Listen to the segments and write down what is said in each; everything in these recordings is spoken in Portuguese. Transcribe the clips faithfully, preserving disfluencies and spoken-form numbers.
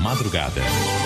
madrugada.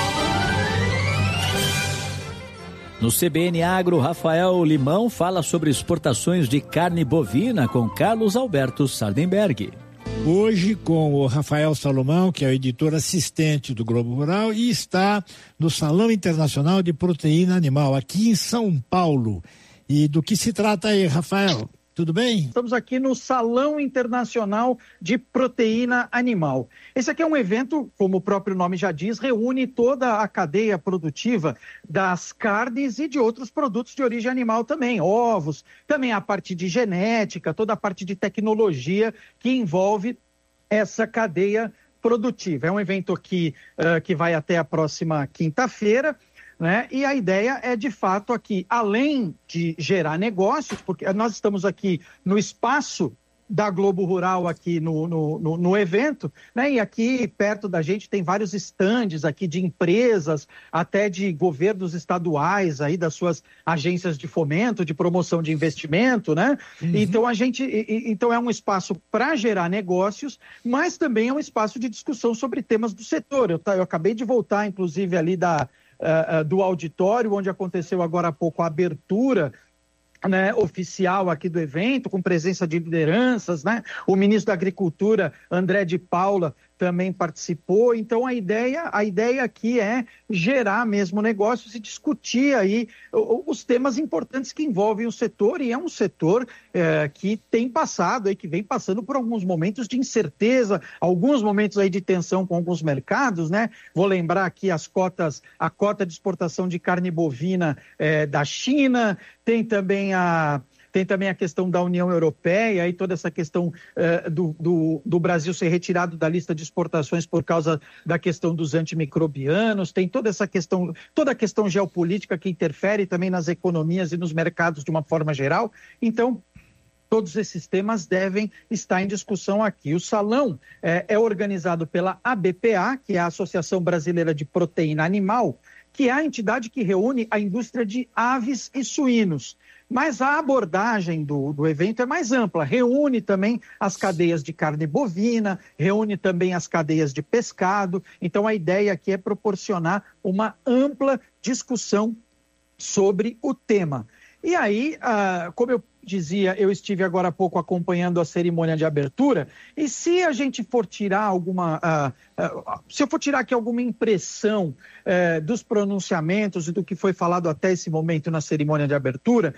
No C B N Agro, Rafael Limão fala sobre exportações de carne bovina com Carlos Alberto Sardenberg. Hoje com o Rafael Salomão, que é o editor assistente do Globo Rural e está no Salão Internacional de Proteína Animal, aqui em São Paulo. E do que se trata aí, Rafael? Tudo bem? Estamos aqui no Salão Internacional de Proteína Animal. Esse aqui é um evento, como o próprio nome já diz, reúne toda a cadeia produtiva das carnes e de outros produtos de origem animal também, ovos, também a parte de genética, toda a parte de tecnologia que envolve essa cadeia produtiva. É um evento aqui uh, que vai até a próxima quinta-feira. Né? E a ideia é, de fato, aqui, além de gerar negócios, porque nós estamos aqui no espaço da Globo Rural, aqui no, no, no, no evento, né? E aqui perto da gente tem vários estandes aqui de empresas, até de governos estaduais, aí das suas agências de fomento, de promoção de investimento, né? Uhum. Então, a gente, então é um espaço para gerar negócios, mas também é um espaço de discussão sobre temas do setor. Eu, eu acabei de voltar, inclusive, ali da... Uh, uh, do auditório, onde aconteceu agora há pouco a abertura, né, oficial aqui do evento, com presença de lideranças, né? O ministro da Agricultura, André de Paula, também participou. Então a ideia, a ideia aqui é gerar mesmo negócios e discutir aí os temas importantes que envolvem o setor, e é um setor é, que tem passado aí, que vem passando por alguns momentos de incerteza, alguns momentos aí de tensão com alguns mercados, né? Vou lembrar aqui as cotas, a cota de exportação de carne bovina é, da China, tem também a Tem também a questão da União Europeia e toda essa questão uh, do, do, do Brasil ser retirado da lista de exportações por causa da questão dos antimicrobianos, tem toda essa questão, toda a questão geopolítica que interfere também nas economias e nos mercados de uma forma geral. Então, todos esses temas devem estar em discussão aqui. O salão é, é organizado pela A B P A, que é a Associação Brasileira de Proteína Animal, que é a entidade que reúne a indústria de aves e suínos. Mas a abordagem do, do evento é mais ampla, reúne também as cadeias de carne bovina, reúne também as cadeias de pescado. Então a ideia aqui é proporcionar uma ampla discussão sobre o tema. E aí, ah, como eu dizia, eu estive agora há pouco acompanhando a cerimônia de abertura, e se a gente for tirar alguma, uh, uh, se eu for tirar aqui alguma impressão uh, dos pronunciamentos e do que foi falado até esse momento na cerimônia de abertura,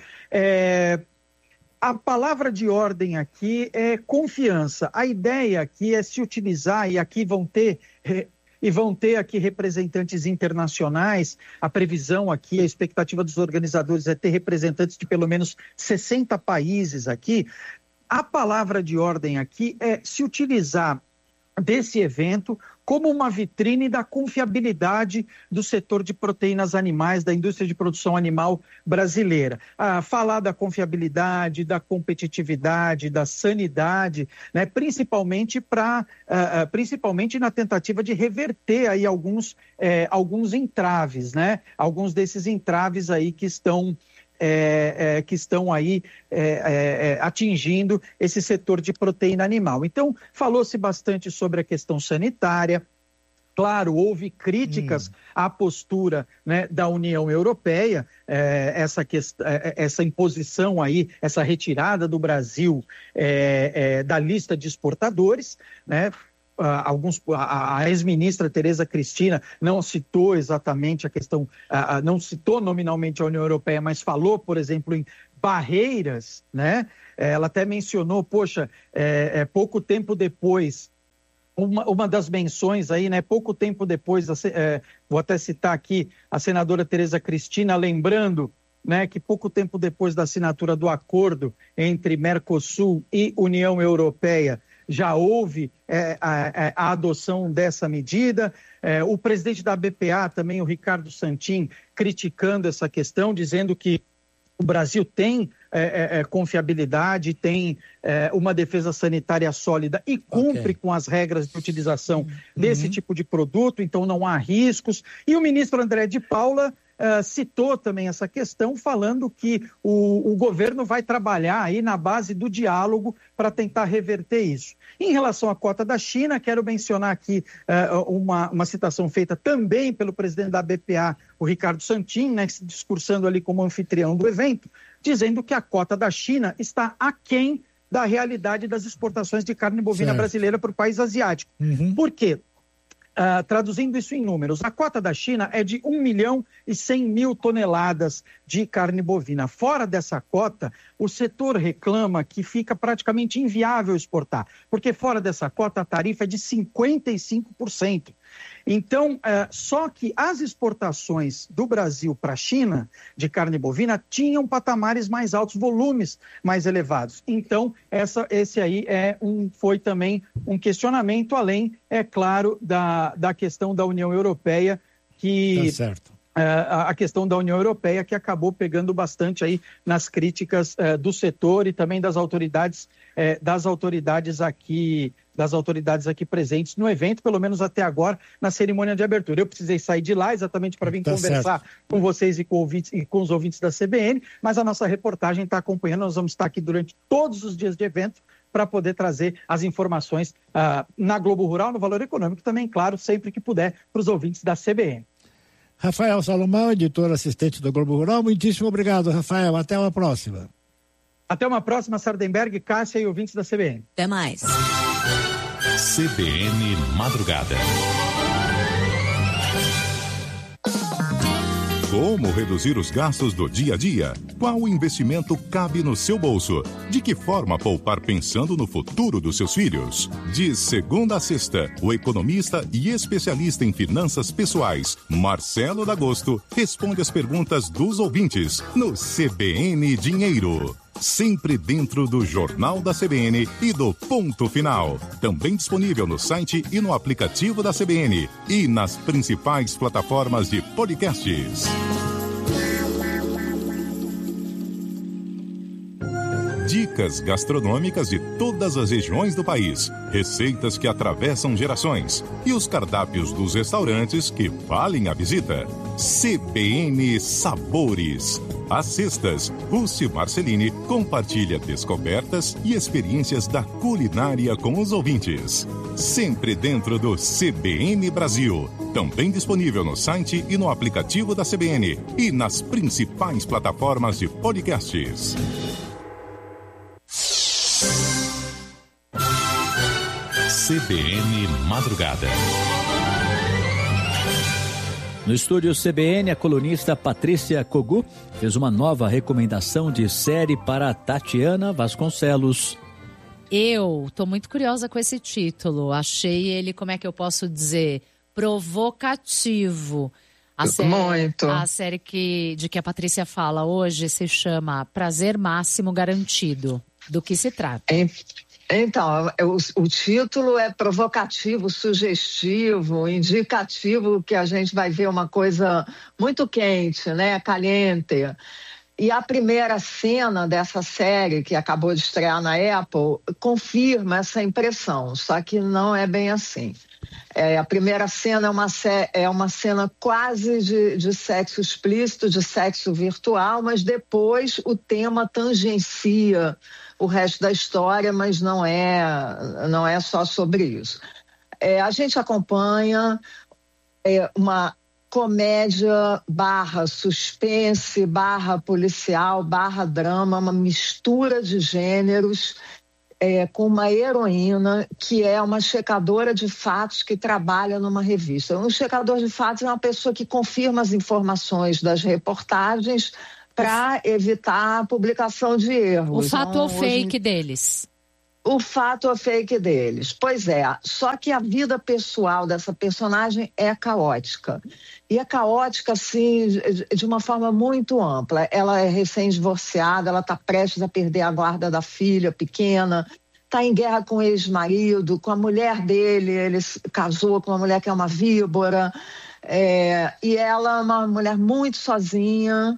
uh, a palavra de ordem aqui é confiança. A ideia aqui é se utilizar, e aqui vão ter... Uh, E vão ter aqui representantes internacionais. A previsão aqui, a expectativa dos organizadores é ter representantes de pelo menos sessenta países aqui. A palavra de ordem aqui é se utilizar desse evento como uma vitrine da confiabilidade do setor de proteínas animais, da indústria de produção animal brasileira. Ah, falar da confiabilidade, da competitividade, da sanidade, né, principalmente, pra, ah, principalmente na tentativa de reverter aí alguns, eh, alguns entraves, né? Alguns desses entraves aí que estão... É, é, que estão aí é, é, atingindo esse setor de proteína animal. Então, falou-se bastante sobre a questão sanitária. Claro, houve críticas hum. à postura, né, da União Europeia, é, essa, quest... essa imposição aí, essa retirada do Brasil é, é, da lista de exportadores, né? Uh, alguns, a, a ex-ministra Tereza Cristina não citou exatamente a questão, uh, uh, não citou nominalmente a União Europeia, mas falou, por exemplo, em barreiras, né? Ela até mencionou, poxa, é, é, pouco tempo depois, uma, uma das menções aí, né? Pouco tempo depois, é, vou até citar aqui a senadora Tereza Cristina, lembrando, né, que pouco tempo depois da assinatura do acordo entre Mercosul e União Europeia, já houve é, a, a adoção dessa medida. É, o presidente da B P A, também o Ricardo Santin, criticando essa questão, dizendo que o Brasil tem é, é, confiabilidade, tem é, uma defesa sanitária sólida e cumpre okay. com as regras de utilização uhum. desse tipo de produto, então não há riscos. E o ministro André de Paula uh, citou também essa questão, falando que o, o governo vai trabalhar aí na base do diálogo para tentar reverter isso. Em relação à cota da China, quero mencionar aqui uh, uma, uma citação feita também pelo presidente da B P A, o Ricardo Santin, né, discursando ali como anfitrião do evento, dizendo que a cota da China está aquém da realidade das exportações de carne bovina certo. brasileira para o país asiático. Uhum. Por quê? Uh, traduzindo isso em números, a cota da China é de um milhão e cem mil toneladas de carne bovina. Fora dessa cota, o setor reclama que fica praticamente inviável exportar, porque fora dessa cota a tarifa é de cinquenta e cinco por cento. Então, uh, só que as exportações do Brasil para a China de carne bovina tinham patamares mais altos, volumes mais elevados. Então, essa, esse aí é um, foi também um questionamento, além, é claro, da, da questão da União Europeia, que... Tá certo. Uh, a questão da União Europeia, que acabou pegando bastante aí nas críticas uh, do setor e também das autoridades, uh, das autoridades aqui, das autoridades aqui presentes no evento, pelo menos até agora, na cerimônia de abertura. Eu precisei sair de lá exatamente para vir tá conversar certo. com vocês e com, ouvintes, e com os ouvintes da C B N, mas a nossa reportagem está acompanhando, nós vamos estar aqui durante todos os dias de evento para poder trazer as informações uh, na Globo Rural, no Valor Econômico, também, claro, sempre que puder, para os ouvintes da C B N. Rafael Salomão, editor assistente do Globo Rural, muitíssimo obrigado, Rafael. Até uma próxima. Até uma próxima, Sardenberg, Cássia e ouvintes da C B N. Até mais. C B N Madrugada. Como reduzir os gastos do dia a dia? Qual investimento cabe no seu bolso? De que forma poupar pensando no futuro dos seus filhos? De segunda a sexta, o economista e especialista em finanças pessoais, Marcelo D'Agosto, responde as perguntas dos ouvintes no C B N Dinheiro. Sempre dentro do Jornal da C B N e do Ponto Final. Também disponível no site e no aplicativo da C B N e nas principais plataformas de podcasts. Dicas gastronômicas de todas as regiões do país, receitas que atravessam gerações e os cardápios dos restaurantes que valem a visita. C B N Sabores. Às sextas, Rússi Marcelini compartilha descobertas e experiências da culinária com os ouvintes. Sempre dentro do C B N Brasil. Também disponível no site e no aplicativo da C B N e nas principais plataformas de podcasts. C B N Madrugada. No estúdio C B N, a colunista Patrícia Kogu fez uma nova recomendação de série para Tatiana Vasconcelos. Eu tô muito curiosa com esse título. Achei ele, como é que eu posso dizer, provocativo. A série, muito. A série que, de que a Patrícia fala hoje se chama Prazer Máximo Garantido. Do que se trata? É. Então, o, o título é provocativo, sugestivo, indicativo que a gente vai ver uma coisa muito quente, né, caliente. E a primeira cena dessa série, que acabou de estrear na Apple, confirma essa impressão, só que não é bem assim. É, a primeira cena é uma, é uma cena quase de, de sexo explícito, de sexo virtual, mas depois o tema tangencia o resto da história, mas não é, não é só sobre isso. É, a gente acompanha é, uma comédia barra suspense, barra policial, barra drama, uma mistura de gêneros, é, com uma heroína que é uma checadora de fatos que trabalha numa revista. Um checador de fatos é uma pessoa que confirma as informações das reportagens para evitar a publicação de erros. O fato ou fake deles? O fato ou fake deles. Pois é, só que a vida pessoal dessa personagem é caótica. E é caótica, assim, de uma forma muito ampla. Ela é recém-divorciada, ela está prestes a perder a guarda da filha pequena, está em guerra com o ex-marido, com a mulher dele, ele casou com uma mulher que é uma víbora, é, e ela é uma mulher muito sozinha.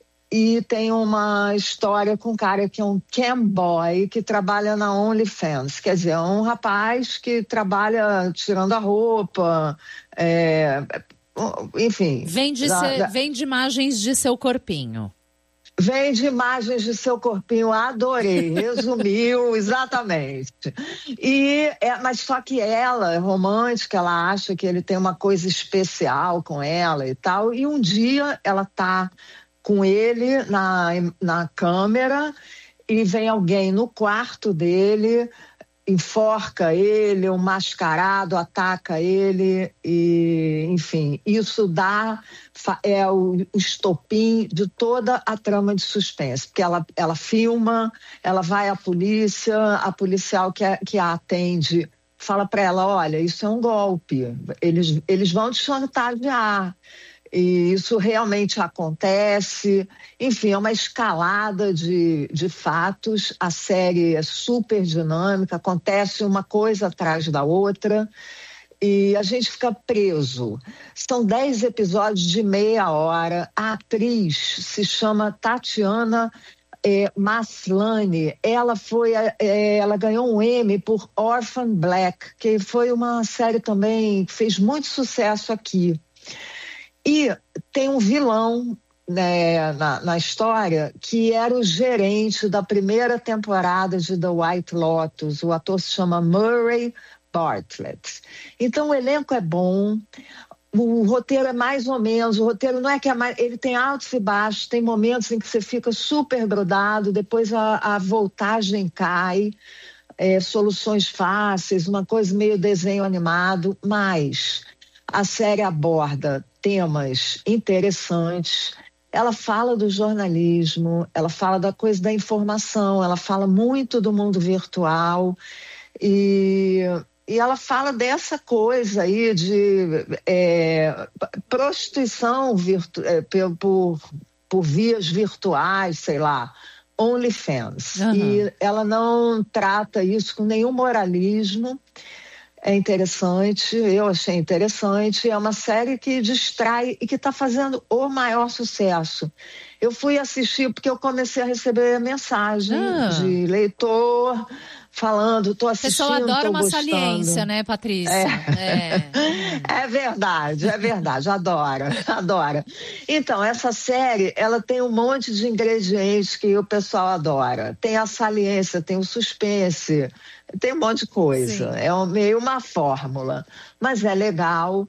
E tem uma história com um cara que é um cam boy, que trabalha na OnlyFans. Quer dizer, é um rapaz que trabalha tirando a roupa, é, enfim... Vem de, da, ser, da... vem de imagens de seu corpinho. Vem de imagens de seu corpinho, adorei, resumiu exatamente. E, é, mas só que ela é romântica, ela acha que ele tem uma coisa especial com ela e tal, e um dia ela tá com ele na, na câmera e vem alguém no quarto dele, enforca ele, um mascarado ataca ele e, enfim, isso dá, é o, o estopim de toda a trama de suspense, porque ela, ela filma, ela vai à polícia, a policial que a, que a atende fala para ela, olha, isso é um golpe, eles, eles vão te chantagear. E isso realmente acontece, enfim, é uma escalada de, de fatos, a série é super dinâmica, acontece uma coisa atrás da outra e a gente fica preso. São dez episódios de meia hora, a atriz se chama Tatiana é, Maslany, ela, foi, é, ela ganhou um Emmy por Orphan Black, que foi uma série também que fez muito sucesso aqui. E tem um vilão, né, na, na história que era o gerente da primeira temporada de The White Lotus. O ator se chama Murray Bartlett. Então o elenco é bom, o roteiro é mais ou menos, o roteiro não é que é mais, ele tem altos e baixos, tem momentos em que você fica super grudado, depois a, a voltagem cai, é, soluções fáceis, uma coisa meio desenho animado, mas a série aborda temas interessantes, ela fala do jornalismo, ela fala da coisa da informação, ela fala muito do mundo virtual e, e ela fala dessa coisa aí de é, prostituição virtu, é, por, por vias virtuais, sei lá, OnlyFans. Uhum. E ela não trata isso com nenhum moralismo. É interessante, eu achei interessante, é uma série que distrai e que está fazendo o maior sucesso. Eu fui assistir porque eu comecei a receber mensagem ah. de leitor falando, estou assistindo, o pessoal adora uma gostando. Saliência, né, Patrícia? É. É. é verdade, é verdade, adora, adora. Então, essa série, ela tem um monte de ingredientes que o pessoal adora. Tem a saliência, tem o suspense, tem um monte de coisa. Sim. É um, meio uma fórmula, mas é legal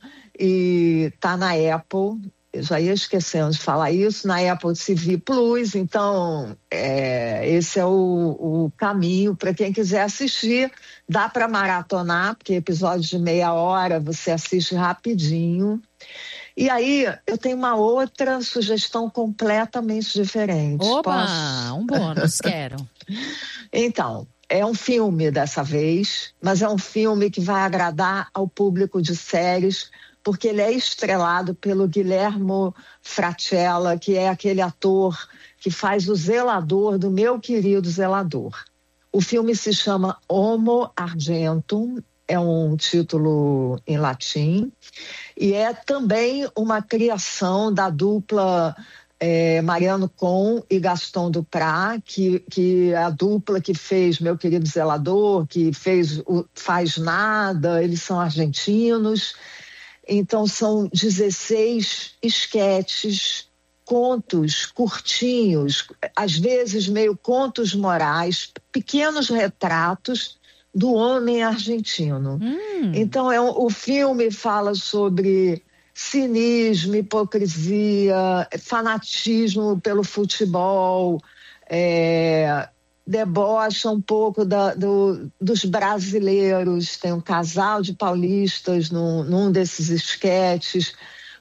e tá na Apple. Eu já ia esquecendo de falar isso, na Apple T V Plus, então é, esse é o, o caminho para quem quiser assistir. Dá para maratonar, porque episódios de meia hora você assiste rapidinho. E aí eu tenho uma outra sugestão completamente diferente. Opa, Posso? Um bônus, quero. Então, é um filme dessa vez, mas é um filme que vai agradar ao público de séries, porque ele é estrelado pelo Guillermo Frattella, que é aquele ator que faz o zelador do Meu Querido Zelador. O filme se chama Homo Argentum, é um título em latim, e é também uma criação da dupla é, Mariano Con e Gaston Duprat, que, que é a dupla que fez Meu Querido Zelador, que fez o Faz Nada, eles são argentinos. Então, são dezesseis esquetes, contos curtinhos, às vezes meio contos morais, pequenos retratos do homem argentino. Hum. Então, é um, o filme fala sobre cinismo, hipocrisia, fanatismo pelo futebol, é, debocha um pouco da, do, dos brasileiros. Tem um casal de paulistas num, num desses esquetes,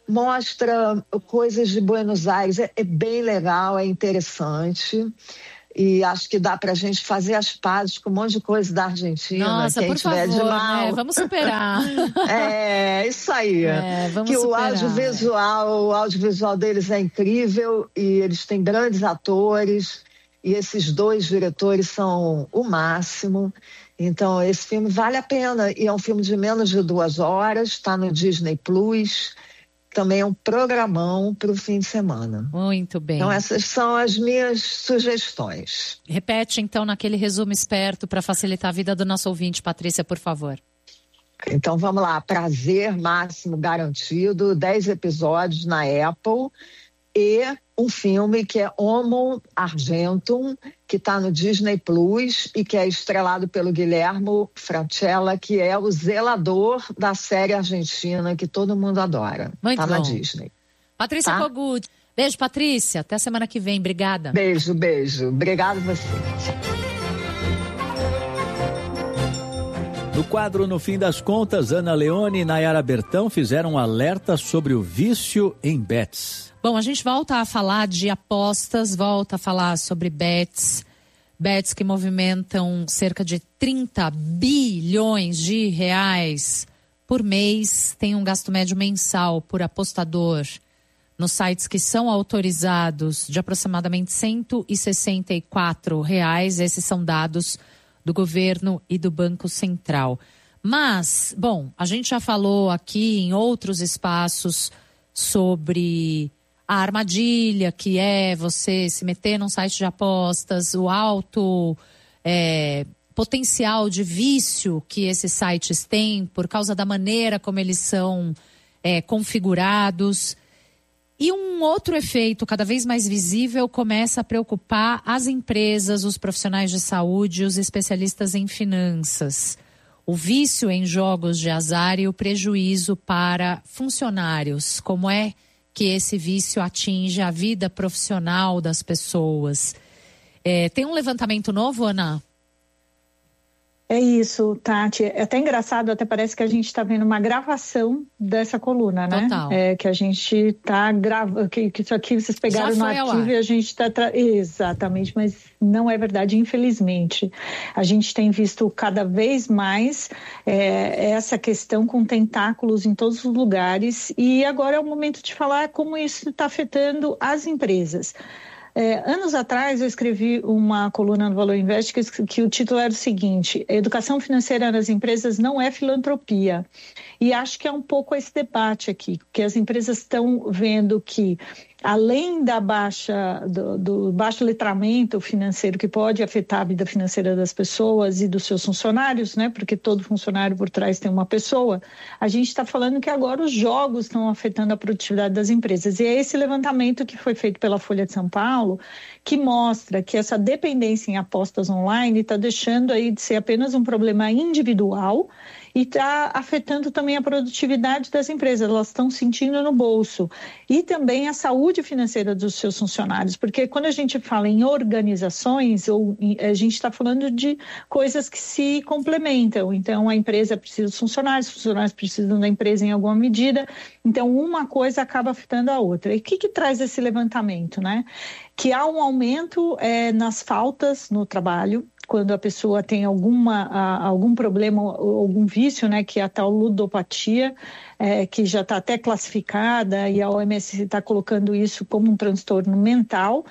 mostra coisas de Buenos Aires, é, é bem legal, é interessante. E acho que dá pra gente fazer as pazes com um monte de coisa da Argentina. Nossa, quem por tiver favor, de mal. né? Vamos superar. É, isso aí. É, vamos que superar, o audiovisual, é. o audiovisual deles é incrível e eles têm grandes atores e esses dois diretores são o máximo. Então, esse filme vale a pena e é um filme de menos de duas horas, está no Disney Plus. Também é um programão para o fim de semana. Muito bem. Então, essas são as minhas sugestões. Repete, então, naquele resumo esperto para facilitar a vida do nosso ouvinte, Patrícia, por favor. Então vamos lá, Prazer Máximo Garantido, dez episódios na Apple e um filme que é Homo Argentum, que está no Disney Plus e que é estrelado pelo Guilhermo Francella, que é o zelador da série argentina que todo mundo adora. Muito tá bom. Na Disney. Patrícia tá? Kogut. Beijo, Patrícia. Até semana que vem. Obrigada. Beijo, beijo. Obrigado você. No quadro No Fim das Contas, Ana Leone e Nayara Bertão fizeram um alerta sobre o vício em bets. Bom, a gente volta a falar de apostas, volta a falar sobre bets, bets que movimentam cerca de trinta bilhões de reais por mês, tem um gasto médio mensal por apostador nos sites que são autorizados de aproximadamente cento e sessenta e quatro reais. Esses são dados do governo e do Banco Central. Mas, bom, a gente já falou aqui em outros espaços sobre a armadilha que é você se meter num site de apostas, o alto é, potencial de vício que esses sites têm por causa da maneira como eles são é, configurados. E um outro efeito cada vez mais visível começa a preocupar as empresas, os profissionais de saúde, os especialistas em finanças. O vício em jogos de azar e o prejuízo para funcionários. Como é que esse vício atinge a vida profissional das pessoas? É, tem um levantamento novo, Ana? É isso, Tati. É até engraçado, até parece que a gente está vendo uma gravação dessa coluna, né? Total. É, que a gente está gravando, que, que isso aqui vocês pegaram no arquivo e a gente está... Tra... Exatamente, mas não é verdade, infelizmente. A gente tem visto cada vez mais é, essa questão com tentáculos em todos os lugares e agora é o momento de falar como isso está afetando as empresas. É, anos atrás eu escrevi uma coluna no Valor Invest que, que o título era o seguinte: educação financeira nas empresas não é filantropia. E acho que é um pouco esse debate aqui, que as empresas estão vendo que além da baixa, do, do baixo letramento financeiro que pode afetar a vida financeira das pessoas e dos seus funcionários, né? Porque todo funcionário por trás tem uma pessoa, a gente está falando que agora os jogos estão afetando a produtividade das empresas. E é esse levantamento que foi feito pela Folha de São Paulo que mostra que essa dependência em apostas online está deixando aí de ser apenas um problema individual e está afetando também a produtividade das empresas, elas estão sentindo no bolso. E também a saúde financeira dos seus funcionários, porque quando a gente fala em organizações, ou a gente está falando de coisas que se complementam. Então, a empresa precisa dos funcionários, os funcionários precisam da empresa em alguma medida, então uma coisa acaba afetando a outra. E o que, que traz esse levantamento, né? Que há um aumento é, nas faltas no trabalho, quando a pessoa tem alguma, a, algum problema, algum vício, né, que é a tal ludopatia, é, que já está até classificada e a O M S está colocando isso como um transtorno mental,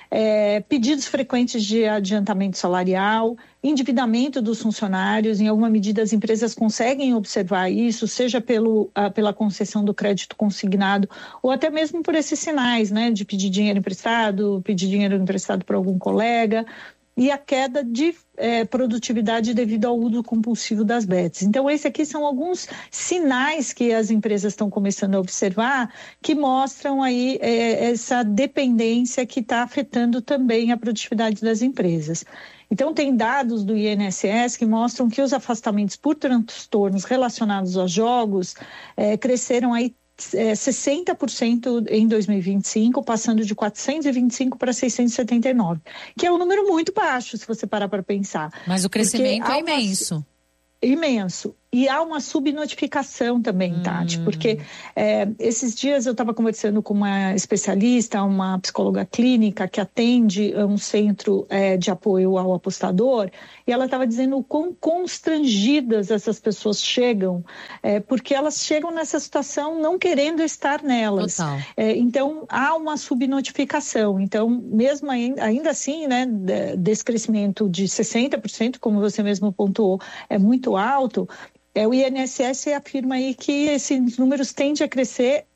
é, pedidos frequentes de adiantamento salarial, endividamento dos funcionários, em alguma medida as empresas conseguem observar isso, seja pelo, a, pela concessão do crédito consignado ou até mesmo por esses sinais, né, de pedir dinheiro emprestado, pedir dinheiro emprestado para algum colega, e a queda de é, produtividade devido ao uso compulsivo das bets. Então, esses aqui são alguns sinais que as empresas estão começando a observar que mostram aí é, essa dependência que está afetando também a produtividade das empresas. Então, tem dados do I N S S que mostram que os afastamentos por transtornos relacionados aos jogos é, cresceram aí É, sessenta por cento em dois mil e vinte e cinco, passando de quatrocentos e vinte e cinco para seiscentos e setenta e nove, que é um número muito baixo, se você parar para pensar. Mas o crescimento é imenso. Uma... Imenso. E há uma subnotificação também, hum. Tati, porque é, esses dias eu estava conversando com uma especialista, uma psicóloga clínica que atende um centro é, de apoio ao apostador, e ela estava dizendo o quão constrangidas essas pessoas chegam, é, porque elas chegam nessa situação não querendo estar nelas. É, então, há uma subnotificação. Então, mesmo ainda, ainda assim, né, desse crescimento de sessenta por cento, como você mesmo pontuou, é muito alto. É, o I N S S afirma aí que esses números tendem a crescer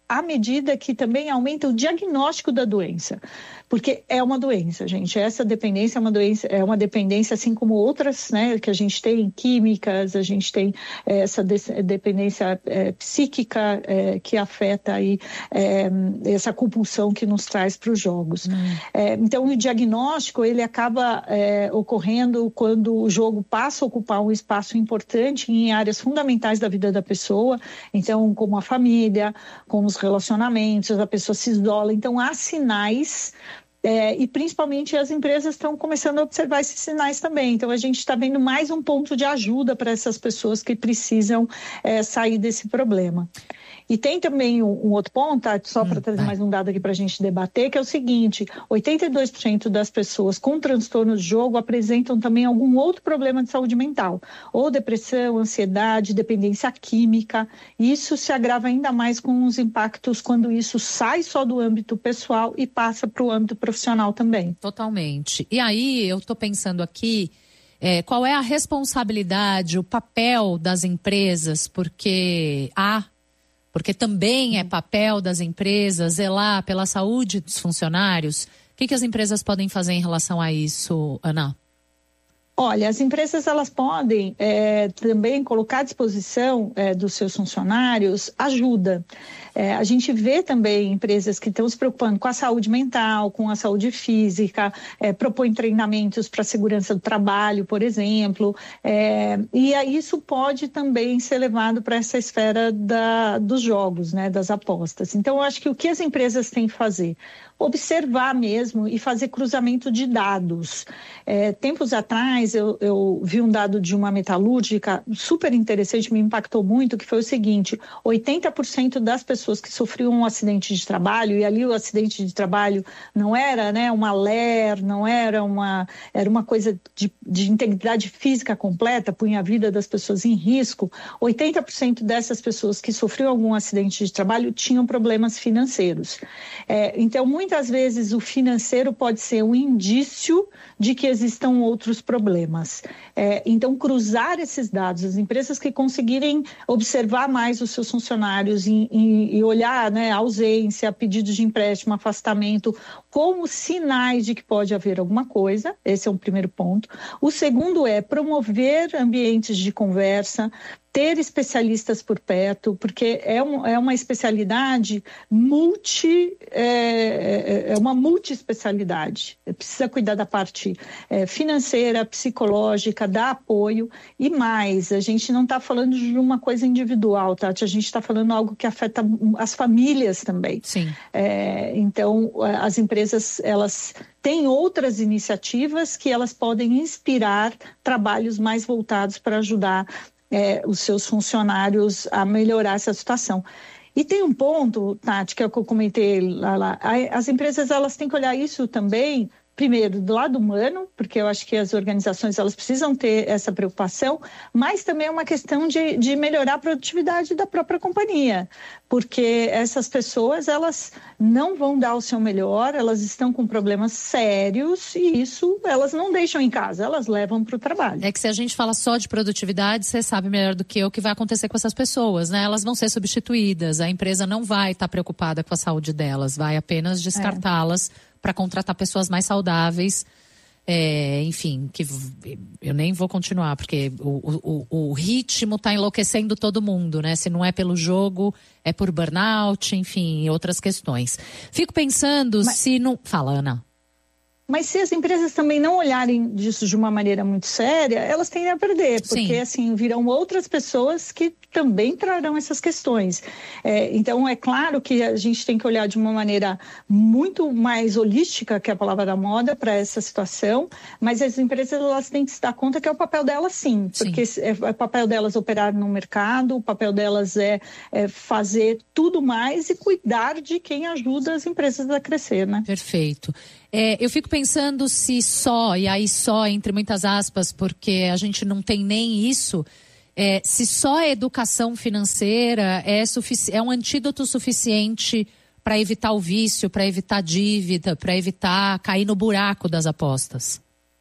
à medida que também aumenta o diagnóstico da doença. Porque é uma doença, gente. Essa dependência é uma doença, é uma dependência assim como outras, né, que a gente tem químicas, a gente tem é, essa de- dependência é, psíquica é, que afeta aí é, essa compulsão que nos traz para os jogos. Hum. É, então, o diagnóstico ele acaba é, ocorrendo quando o jogo passa a ocupar um espaço importante em áreas fundamentais da vida da pessoa. Então, como a família, como os relacionamentos, a pessoa se isola. Então, há sinais. É, e principalmente as empresas estão começando a observar esses sinais também. Então, a gente está vendo mais um ponto de ajuda para essas pessoas que precisam é, sair desse problema. E tem também um, um outro ponto, tá? Só hum, para trazer vai. mais um dado aqui para a gente debater, que é o seguinte: oitenta e dois por cento das pessoas com transtorno de jogo apresentam também algum outro problema de saúde mental, ou depressão, ansiedade, dependência química. Isso se agrava ainda mais com os impactos quando isso sai só do âmbito pessoal e passa para o âmbito profissional também. Totalmente. E aí, eu estou pensando aqui, é, qual é a responsabilidade, o papel das empresas, porque há Porque também é papel das empresas zelar pela saúde dos funcionários. O que, que as empresas podem fazer em relação a isso, Ana? Olha, as empresas elas podem é, também colocar à disposição é, dos seus funcionários ajuda. É, a gente vê também empresas que estão se preocupando com a saúde mental, com a saúde física, é, propõem treinamentos para a segurança do trabalho, por exemplo, é, e aí isso pode também ser levado para essa esfera da, dos jogos, né, das apostas. Então, eu acho que o que as empresas têm que fazer? Observar mesmo e fazer cruzamento de dados. É, tempos atrás, eu, eu vi um dado de uma metalúrgica super interessante, me impactou muito, que foi o seguinte: oitenta por cento das pessoas que sofriam um acidente de trabalho, e ali o acidente de trabalho não era, né, uma L E R, não era uma, era uma coisa de, de integridade física completa, punha a vida das pessoas em risco. oitenta por cento dessas pessoas que sofriam algum acidente de trabalho tinham problemas financeiros. É, então, muitas vezes o financeiro pode ser um indício de que existam outros problemas. É, então, cruzar esses dados, as empresas que conseguirem observar mais os seus funcionários e, e, e olhar, né, ausência, pedidos de empréstimo, afastamento, como sinais de que pode haver alguma coisa, esse é um primeiro ponto. O segundo é promover ambientes de conversa, ter especialistas por perto, porque é, um, é uma especialidade multi, é, é uma multi-especialidade. Precisa cuidar da parte é, financeira, psicológica, dar apoio e mais. A gente não está falando de uma coisa individual, Tati, a gente está falando algo que afeta as famílias também. Sim. É, então, as empresas, elas têm outras iniciativas que elas podem inspirar trabalhos mais voltados para ajudar É, os seus funcionários a melhorar essa situação. E tem um ponto, Tati, que eu comentei lá, lá. As empresas elas têm que olhar isso também, primeiro, do lado humano, porque eu acho que as organizações elas precisam ter essa preocupação, mas também é uma questão de, de melhorar a produtividade da própria companhia, porque essas pessoas elas não vão dar o seu melhor, elas estão com problemas sérios e isso elas não deixam em casa, elas levam para o trabalho. É que se a gente fala só de produtividade, você sabe melhor do que eu o que vai acontecer com essas pessoas, né? Elas vão ser substituídas, a empresa não vai estar preocupada com a saúde delas, vai apenas descartá-las é. para contratar pessoas mais saudáveis, é, enfim, que eu nem vou continuar, porque o, o, o ritmo está enlouquecendo todo mundo, né? Se não é pelo jogo, é por burnout, enfim, outras questões. Fico pensando Mas... se não... Fala, Ana. Mas se as empresas também não olharem disso de uma maneira muito séria, elas tendem a perder, porque Sim. assim, virão outras pessoas que também trarão essas questões. É, então, é claro que a gente tem que olhar de uma maneira muito mais holística, que é a palavra da moda, para essa situação, mas as empresas elas têm que se dar conta que é o papel delas sim, sim. porque é, é o papel delas operar no mercado, o papel delas é, é fazer tudo mais e cuidar de quem ajuda as empresas a crescer, né? Perfeito. É, eu fico pensando se só, e aí só entre muitas aspas, porque a gente não tem nem isso, é, se só a educação financeira é, sufici- é um antídoto suficiente para evitar o vício, para evitar dívida, para evitar cair no buraco das apostas.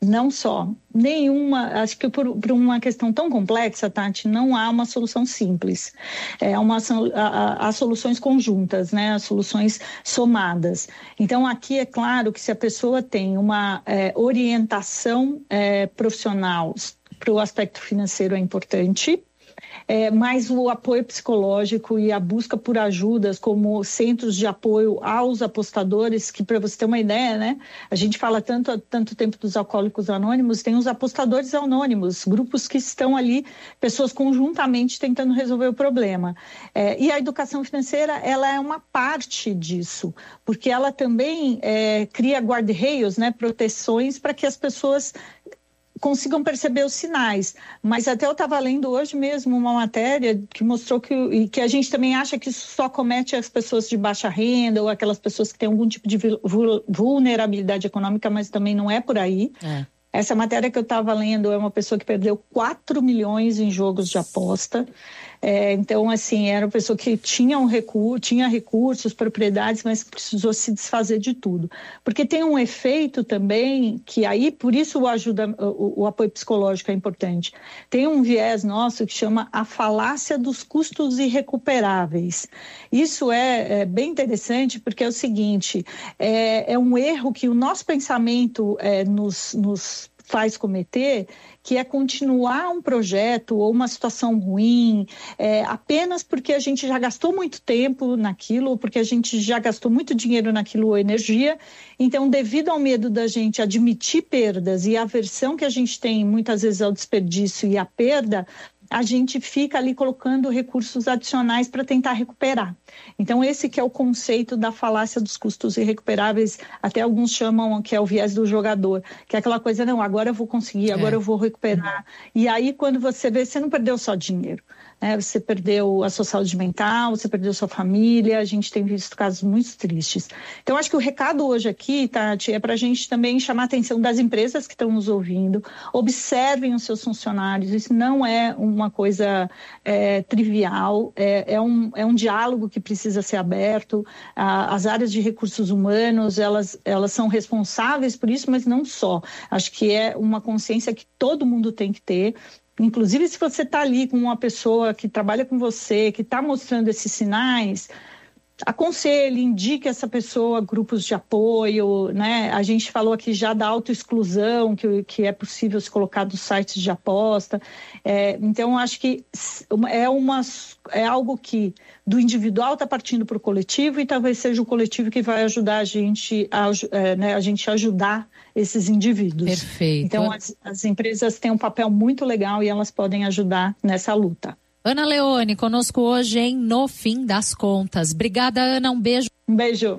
Não só. Nenhuma, acho que por, por uma questão tão complexa, Tati, não há uma solução simples. É uma, há, há soluções conjuntas, né? As soluções somadas. Então, aqui é claro que se a pessoa tem uma é, orientação é, profissional para o aspecto financeiro é importante, É, mas o apoio psicológico e a busca por ajudas como centros de apoio aos apostadores, que para você ter uma ideia, né, a gente fala tanto há tanto tempo dos alcoólicos anônimos, tem os apostadores anônimos, grupos que estão ali, pessoas conjuntamente tentando resolver o problema. É, e a educação financeira, ela é uma parte disso, porque ela também é, cria guarda-reios, né, proteções para que as pessoas consigam perceber os sinais. Mas até eu estava lendo hoje mesmo uma matéria que mostrou que, e que a gente também acha que isso só comete as pessoas de baixa renda ou aquelas pessoas que têm algum tipo de vulnerabilidade econômica, mas também não é por aí. É. Essa matéria que eu estava lendo é uma pessoa que perdeu quatro milhões em jogos de aposta. É, então, assim, era uma pessoa que tinha, um recurso, tinha recursos, propriedades, mas precisou se desfazer de tudo. Porque tem um efeito também, que aí, por isso o, ajuda, o, o apoio psicológico é importante. Tem um viés nosso que chama a falácia dos custos irrecuperáveis. Isso é, é bem interessante, porque é o seguinte, é, é um erro que o nosso pensamento é, nos, nos faz cometer, que é continuar um projeto ou uma situação ruim é, apenas porque a gente já gastou muito tempo naquilo, ou porque a gente já gastou muito dinheiro naquilo ou energia. Então, devido ao medo da gente admitir perdas e a aversão que a gente tem muitas vezes ao desperdício e à perda, a gente fica ali colocando recursos adicionais para tentar recuperar. Então, esse que é o conceito da falácia dos custos irrecuperáveis, até alguns chamam que é o viés do jogador, que é aquela coisa, não, agora eu vou conseguir, agora é. eu vou recuperar. E aí, quando você vê, você não perdeu só dinheiro, né? Você perdeu a sua saúde mental, você perdeu a sua família, a gente tem visto casos muito tristes. Então, acho que o recado hoje aqui, Tati, é para a gente também chamar a atenção das empresas que estão nos ouvindo, observem os seus funcionários, isso não é uma coisa é, trivial, é, é, um, é um diálogo que precisa ser aberto. Ah, as áreas de recursos humanos, elas, elas são responsáveis por isso, mas não só. Acho que é uma consciência que todo mundo tem que ter. Inclusive, se você está ali com uma pessoa que trabalha com você, que está mostrando esses sinais, aconselhe, indique essa pessoa grupos de apoio, né? A gente falou aqui já da autoexclusão, que, que é possível se colocar dos sites de aposta. É, então, acho que é, uma, é algo que do individual está partindo para o coletivo e talvez seja o coletivo que vai ajudar a gente a, é, né, a gente ajudar esses indivíduos. Perfeito. Então, as, as empresas têm um papel muito legal e elas podem ajudar nessa luta. Ana Leone, conosco hoje em No Fim das Contas. Obrigada, Ana. Um beijo. Um beijo.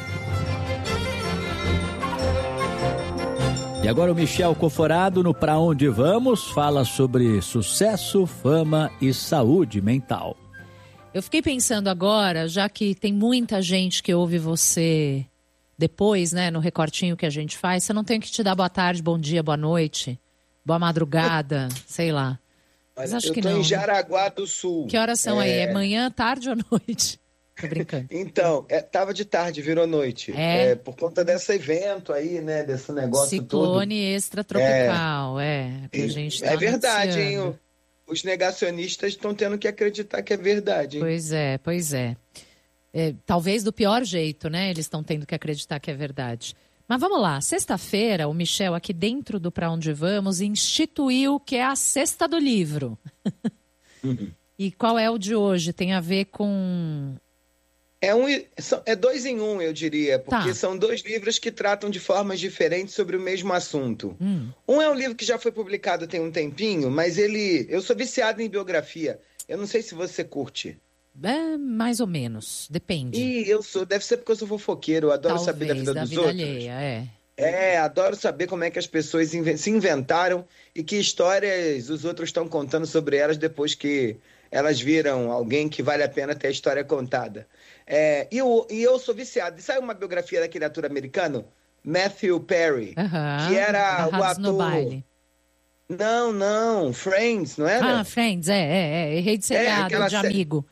E agora o Michel Coforado, no Pra Onde Vamos, fala sobre sucesso, fama e saúde mental. Eu fiquei pensando agora, já que tem muita gente que ouve você depois, né, no recortinho que a gente faz, você não tem que te dar boa tarde, bom dia, boa noite, boa madrugada, sei lá. Mas acho eu que tô não, em Jaraguá do Sul. Que horas são é... aí? É manhã, tarde ou noite? Tô brincando. Então, é, tava de tarde, virou noite. É. É, por conta desse evento aí, né? Desse negócio Ciclone todo. Ciclone extratropical, é. é, que a gente tá é verdade, hein? Os negacionistas estão tendo que acreditar que é verdade, hein? Pois é, pois é. é talvez do pior jeito, né? Eles estão tendo que acreditar que é verdade. Mas vamos lá, sexta-feira o Michel aqui dentro do Pra Onde Vamos instituiu que é a Sexta do Livro. Uhum. E qual é o de hoje? Tem a ver com... É, um, é dois em um, eu diria, porque tá. São dois livros que tratam de formas diferentes sobre o mesmo assunto. Hum. Um é um livro que já foi publicado tem um tempinho, mas ele... Eu sou viciado em biografia, eu não sei se você curte. É, mais ou menos, depende. E eu sou, deve ser porque eu sou fofoqueiro, eu adoro Talvez, saber da vida da dos vida outros. Alheia, é. É, adoro saber como é que as pessoas se inventaram e que histórias os outros estão contando sobre elas depois que elas viram alguém que vale a pena ter a história contada. É, e, eu, e eu sou viciado. Sabe uma biografia daquele ator americano? Matthew Perry, uh-huh. que era o ator... No baile. Não, não, Friends, não era? Ah, Friends, é, é, é. Errei de seriado, é, de amigo.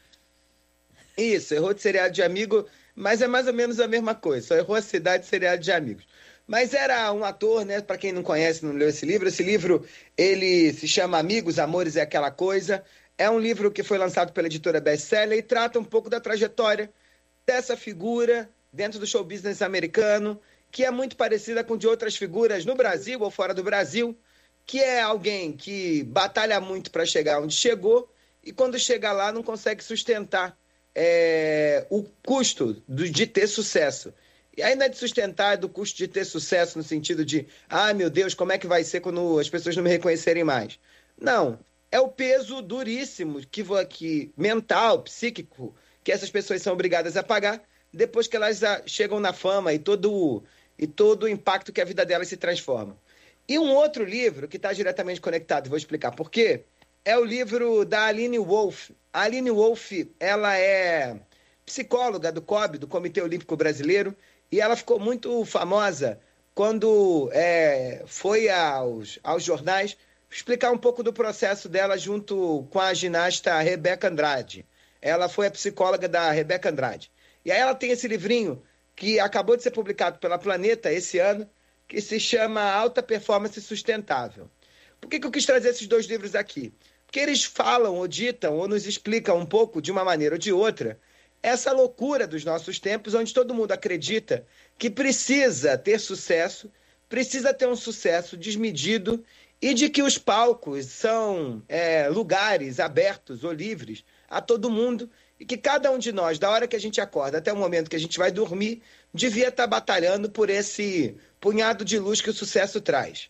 Isso, errou de seriado de amigo, mas é mais ou menos a mesma coisa. Só errou a cidade de seriado de amigos. Mas era um ator, né? Para quem não conhece, não leu esse livro, esse livro ele se chama Amigos, Amores é Aquela Coisa. É um livro que foi lançado pela editora Bestseller e trata um pouco da trajetória dessa figura dentro do show business americano, que é muito parecida com de outras figuras no Brasil ou fora do Brasil, que é alguém que batalha muito para chegar onde chegou e quando chega lá não consegue sustentar é, o custo do, de ter sucesso. E ainda é de sustentar do custo de ter sucesso no sentido de, ah, meu Deus, como é que vai ser quando as pessoas não me reconhecerem mais? Não, é o peso duríssimo que, que mental, psíquico, que essas pessoas são obrigadas a pagar depois que elas chegam na fama e todo, e todo o impacto que a vida delas se transforma. E um outro livro que está diretamente conectado, vou explicar por quê, é o livro da Aline Wolf. A Aline Wolf, ela é psicóloga do C O B, do Comitê Olímpico Brasileiro, e ela ficou muito famosa quando é, foi aos, aos jornais explicar um pouco do processo dela junto com a ginasta Rebeca Andrade. Ela foi a psicóloga da Rebeca Andrade. E aí ela tem esse livrinho que acabou de ser publicado pela Planeta esse ano, que se chama Alta Performance Sustentável. Por que que eu quis trazer esses dois livros aqui? Porque eles falam, ou ditam, ou nos explicam um pouco, de uma maneira ou de outra, essa loucura dos nossos tempos, onde todo mundo acredita que precisa ter sucesso, precisa ter um sucesso desmedido e de que os palcos são é, lugares abertos ou livres a todo mundo e que cada um de nós, da hora que a gente acorda até o momento que a gente vai dormir, devia estar batalhando por esse punhado de luz que o sucesso traz.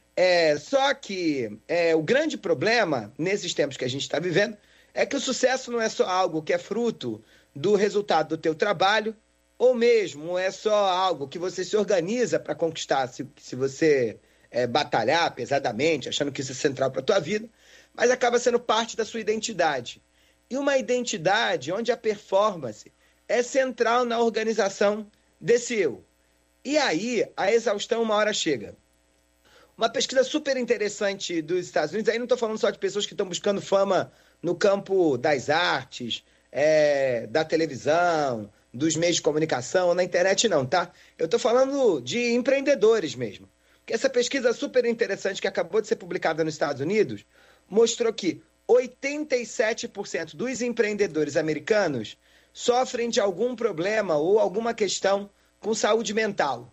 É, só que é, o grande problema, nesses tempos que a gente está vivendo, é que o sucesso não é só algo que é fruto do resultado do teu trabalho, ou mesmo é só algo que você se organiza para conquistar, se, se você é, batalhar pesadamente, achando que isso é central para a tua vida, mas acaba sendo parte da sua identidade. E uma identidade onde a performance é central na organização desse eu. E aí, a exaustão uma hora chega. Uma pesquisa super interessante dos Estados Unidos, aí não estou falando só de pessoas que estão buscando fama no campo das artes, é, da televisão, dos meios de comunicação, na internet não, tá? Eu estou falando de empreendedores mesmo. Porque essa pesquisa super interessante que acabou de ser publicada nos Estados Unidos mostrou que oitenta e sete por cento dos empreendedores americanos sofrem de algum problema ou alguma questão com saúde mental.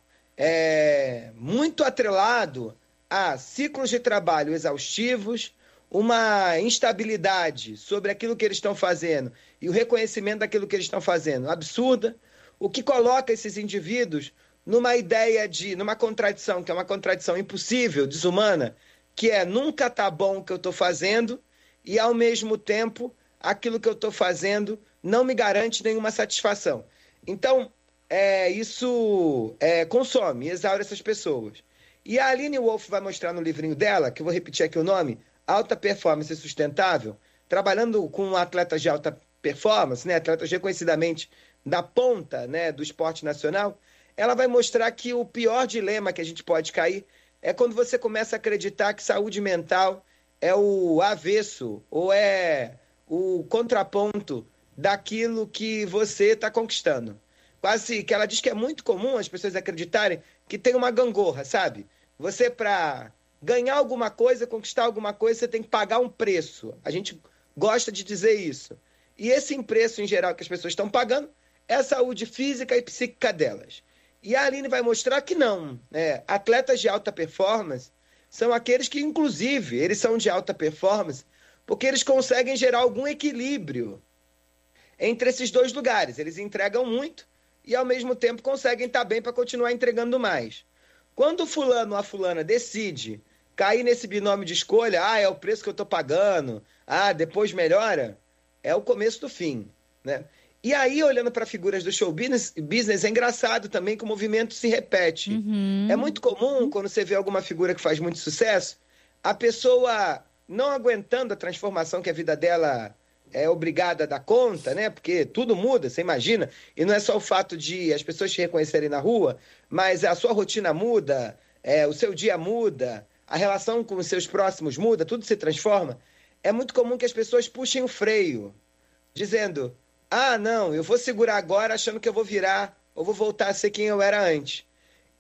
É muito atrelado a ciclos de trabalho exaustivos, uma instabilidade sobre aquilo que eles estão fazendo e o reconhecimento daquilo que eles estão fazendo absurda, o que coloca esses indivíduos numa ideia de, numa contradição, que é uma contradição impossível, desumana, que é nunca tá bom o que eu estou fazendo e, ao mesmo tempo, aquilo que eu estou fazendo não me garante nenhuma satisfação. Então, é, isso é, consome, exaure essas pessoas. E a Aline Wolf vai mostrar no livrinho dela, que eu vou repetir aqui o nome, Alta Performance Sustentável, trabalhando com atletas de alta performance, né, atletas reconhecidamente da ponta, né, do esporte nacional, ela vai mostrar que o pior dilema que a gente pode cair é quando você começa a acreditar que saúde mental é o avesso ou é o contraponto daquilo que você está conquistando. Quase que ela diz que é muito comum as pessoas acreditarem que tem uma gangorra, sabe? Você, para ganhar alguma coisa, conquistar alguma coisa, você tem que pagar um preço. A gente gosta de dizer isso. E esse preço, em geral, que as pessoas estão pagando é a saúde física e psíquica delas. E a Aline vai mostrar que não. Né? Atletas de alta performance são aqueles que, inclusive, eles são de alta performance porque eles conseguem gerar algum equilíbrio entre esses dois lugares. Eles entregam muito e, ao mesmo tempo, conseguem estar bem para continuar entregando mais. Quando o fulano ou a fulana decide cair nesse binômio de escolha, ah, é o preço que eu estou pagando, ah, depois melhora, é o começo do fim, né? E aí, olhando para figuras do show business, business, é engraçado também que o movimento se repete. Uhum. É muito comum, quando você vê alguma figura que faz muito sucesso, a pessoa não aguentando a transformação que a vida dela é obrigada a dar conta, né? Porque tudo muda, você imagina. E não é só o fato de as pessoas te reconhecerem na rua, mas a sua rotina muda, é, o seu dia muda, a relação com os seus próximos muda, tudo se transforma. É muito comum que as pessoas puxem o freio, dizendo, ah, não, eu vou segurar agora achando que eu vou virar ou vou voltar a ser quem eu era antes.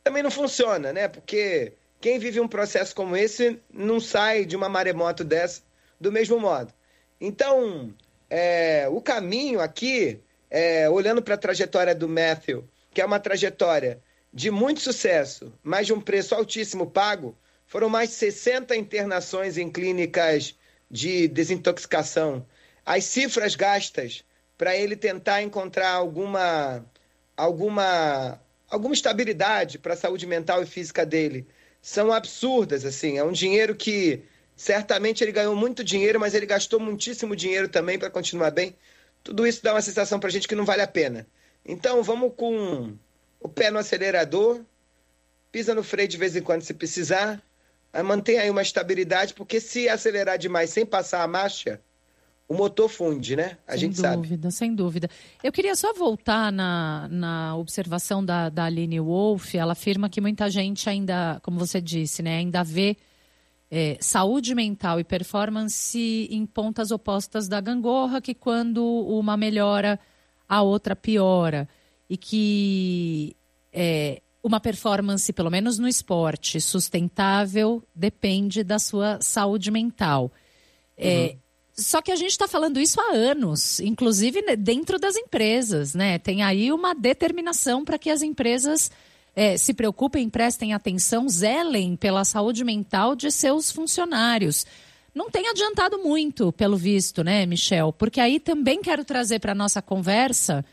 também não funciona, né? Porque quem vive um processo como esse não sai de uma maremoto dessa do mesmo modo. Então, é, o caminho aqui, é, olhando para a trajetória do Matthew, que é uma trajetória de muito sucesso, mas de um preço altíssimo pago, foram mais de sessenta internações em clínicas de desintoxicação. As cifras gastas para ele tentar encontrar alguma, alguma, alguma estabilidade para a saúde mental e física dele são absurdas, assim. É um dinheiro que certamente ele ganhou muito dinheiro, mas ele gastou muitíssimo dinheiro também para continuar bem. Tudo isso dá uma sensação para a gente que não vale a pena. Então vamos com o pé no acelerador, pisa no freio de vez em quando se precisar, mantém aí uma estabilidade, porque se acelerar demais sem passar a marcha, o motor funde, né? A gente sabe. Sem dúvida, sem dúvida. Eu queria só voltar na, na observação da, da Aline Wolf. Ela afirma que muita gente ainda, como você disse, né, ainda vê é, saúde mental e performance em pontas opostas da gangorra, que quando uma melhora, a outra piora. E que é, uma performance, pelo menos no esporte, sustentável, depende da sua saúde mental. É, uhum. Só que a gente está falando isso há anos, inclusive dentro das empresas, né? Tem aí uma determinação para que as empresas é, se preocupem, prestem atenção, zelem pela saúde mental de seus funcionários. Não tem adiantado muito, pelo visto, né, Michel? Porque aí também quero trazer para a nossa conversa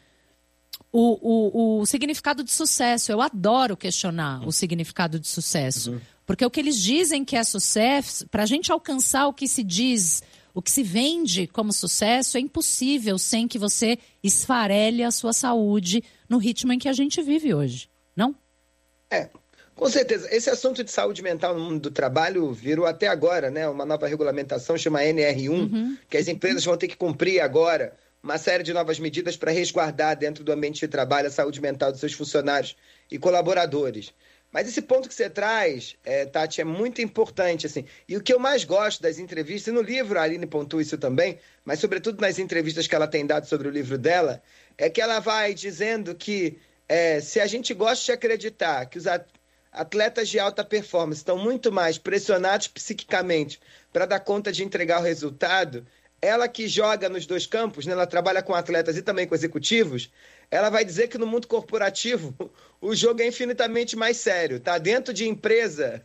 o, o, o significado de sucesso. Eu adoro questionar o significado de sucesso. Uhum. Porque o que eles dizem que é sucesso, para a gente alcançar o que se diz, o que se vende como sucesso, é impossível sem que você esfarele a sua saúde no ritmo em que a gente vive hoje, não? É, com certeza. Esse assunto de saúde mental no mundo do trabalho virou até agora, né? Uma nova regulamentação, chama N R um, uhum. que as empresas vão ter que cumprir agora uma série de novas medidas para resguardar dentro do ambiente de trabalho a saúde mental dos seus funcionários e colaboradores. Mas esse ponto que você traz, é, Tati, é muito importante, assim. E o que eu mais gosto das entrevistas, e no livro a Aline pontua isso também, mas sobretudo nas entrevistas que ela tem dado sobre o livro dela, é que ela vai dizendo que é, se a gente gosta de acreditar que os atletas de alta performance estão muito mais pressionados psiquicamente para dar conta de entregar o resultado, ela que joga nos dois campos, né, ela trabalha com atletas e também com executivos, ela vai dizer que no mundo corporativo o jogo é infinitamente mais sério, tá? Dentro de empresa,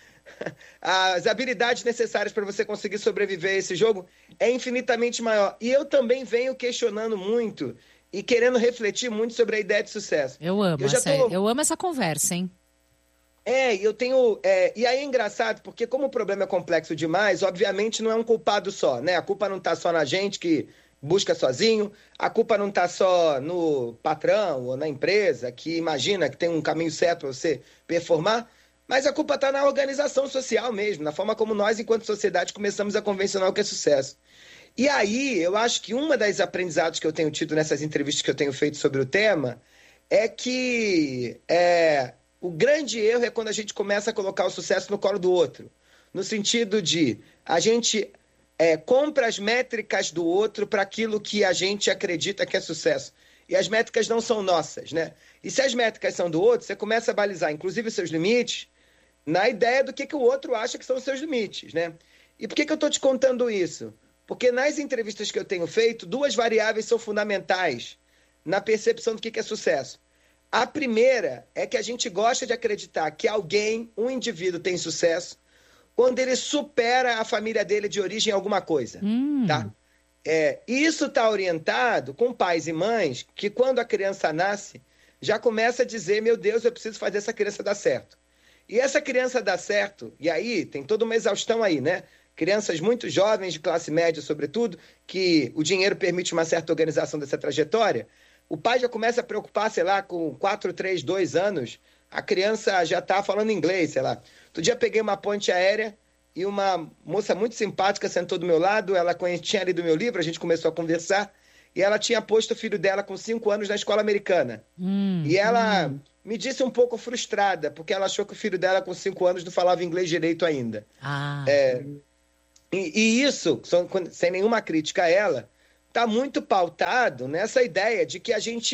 as habilidades necessárias para você conseguir sobreviver a esse jogo é infinitamente maior. E eu também venho questionando muito e querendo refletir muito sobre a ideia de sucesso. Eu amo, eu, já essa, tô... eu amo essa conversa, hein? É, eu tenho... É, e aí é engraçado, porque como o problema é complexo demais, obviamente não é um culpado só, né? A culpa não está só na gente que busca sozinho, a culpa não está só no patrão ou na empresa que imagina que tem um caminho certo para você performar, mas a culpa está na organização social mesmo, na forma como nós, enquanto sociedade, começamos a convencionar o que é sucesso. E aí, eu acho que uma das aprendizados que eu tenho tido nessas entrevistas que eu tenho feito sobre o tema é que é, o grande erro é quando a gente começa a colocar o sucesso no colo do outro, no sentido de a gente... É, compra as métricas do outro para aquilo que a gente acredita que é sucesso. E as métricas não são nossas, né? E se as métricas são do outro, você começa a balizar, inclusive, os seus limites, na ideia do que, que o outro acha que são os seus limites, né? E por que, que eu estou te contando isso? Porque nas entrevistas que eu tenho feito, duas variáveis são fundamentais na percepção do que, que é sucesso. A primeira é que a gente gosta de acreditar que alguém, um indivíduo, tem sucesso quando ele supera a família dele de origem em alguma coisa, hum. tá? É, isso está orientado com pais e mães que quando a criança nasce, já começa a dizer, meu Deus, eu preciso fazer essa criança dar certo. E essa criança dar certo, e aí tem toda uma exaustão aí, né? Crianças muito jovens, de classe média sobretudo, que o dinheiro permite uma certa organização dessa trajetória, o pai já começa a preocupar, sei lá, com quatro, três, dois anos, a criança já está falando inglês, sei lá. Outro dia peguei uma ponte aérea e uma moça muito simpática sentou do meu lado, ela tinha lido meu livro, a gente começou a conversar, e ela tinha posto o filho dela com cinco anos na escola americana. Hum, e ela hum. me disse um pouco frustrada, porque ela achou que o filho dela com cinco anos não falava inglês direito ainda. Ah. É, e, e isso, sem nenhuma crítica a ela, está muito pautado nessa ideia de que a gente